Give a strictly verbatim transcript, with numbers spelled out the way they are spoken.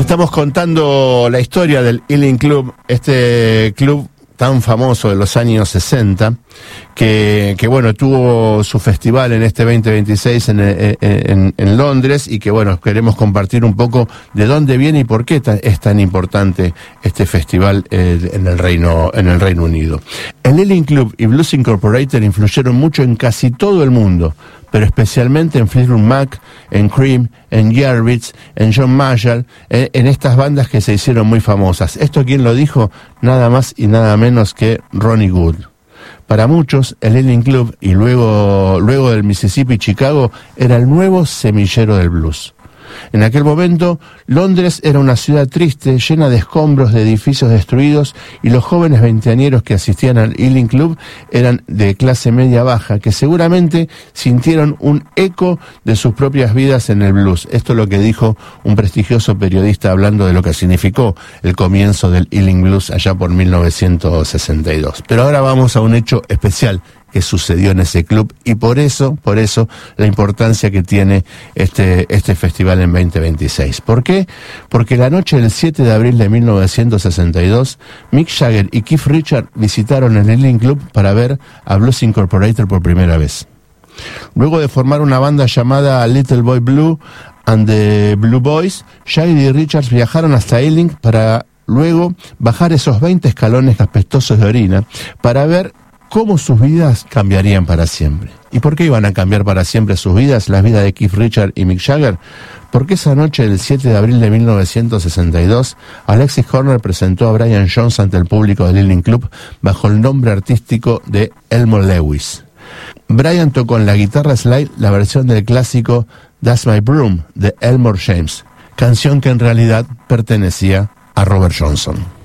Estamos contando la historia del Ealing Club, este club tan famoso de los años sesenta, que, que bueno, tuvo su festival en este veinte veintiséis en, en, en Londres, y que bueno, queremos compartir un poco de dónde viene y por qué ta, es tan importante este festival eh, en el Reino, en el Reino Unido. El Ealing Club y Blues Incorporated influyeron mucho en casi todo el mundo, pero especialmente en Fleetwood Mac, en Cream, en Yardbirds, en John Mayall, en, en estas bandas que se hicieron muy famosas. ¿Esto quién lo dijo? Nada más y nada menos que Ronnie Wood. Para muchos, el Ealing Club, y luego, luego del Mississippi y Chicago, era el nuevo semillero del blues. En aquel momento, Londres era una ciudad triste, llena de escombros, de edificios destruidos, y los jóvenes veinteañeros que asistían al Ealing Club eran de clase media baja, que seguramente sintieron un eco de sus propias vidas en el blues. Esto es lo que dijo un prestigioso periodista hablando de lo que significó el comienzo del Ealing Blues allá por mil novecientos sesenta y dos. Pero ahora vamos a un hecho especial que sucedió en ese club, y por eso, por eso, la importancia que tiene este, este festival en veinte veintiséis. ¿Por qué? Porque la noche del siete de abril de mil novecientos sesenta y dos, Mick Jagger y Keith Richards visitaron el Ealing Club para ver a Blues Incorporated por primera vez. Luego de formar una banda llamada Little Boy Blue and the Blue Boys, Jagger y Richards viajaron hasta Ealing para luego bajar esos veinte escalones apestosos de orina para ver cómo sus vidas cambiarían para siempre. ¿Y por qué iban a cambiar para siempre sus vidas, las vidas de Keith Richards y Mick Jagger? Porque esa noche del siete de abril de mil novecientos sesenta y dos, Alexis Horner presentó a Brian Jones ante el público del Ealing Club bajo el nombre artístico de Elmore Lewis. Brian tocó en la guitarra slide la versión del clásico That's My Broom de Elmore James, canción que en realidad pertenecía a Robert Johnson.